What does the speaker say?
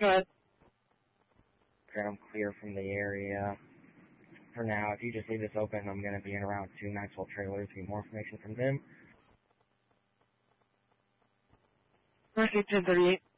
Go ahead. Okay, I'm clear from the area. For now, if you just leave this open, I'm going to be in around 2 Maxwell trailers to get more information from them. Mercy 1038.